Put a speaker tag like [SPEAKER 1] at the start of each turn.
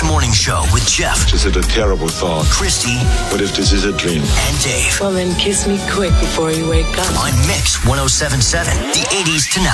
[SPEAKER 1] Morning Show with Jeff,
[SPEAKER 2] Is it a terrible thought?
[SPEAKER 1] Christy,
[SPEAKER 2] What if this is a dream?
[SPEAKER 1] and Dave
[SPEAKER 3] Well, then kiss me quick before you wake up.
[SPEAKER 1] on Mix 107.7, the 80s tonight.